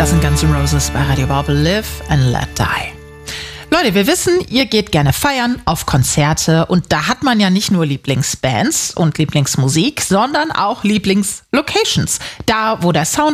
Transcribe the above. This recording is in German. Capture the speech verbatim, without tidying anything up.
Das sind Guns N' Roses bei Radio Bobble, Live and Let Die. Leute, wir wissen, ihr geht gerne feiern, auf Konzerte und da hat man ja nicht nur Lieblingsbands und Lieblingsmusik, sondern auch Lieblingslocations. Da, wo der Sound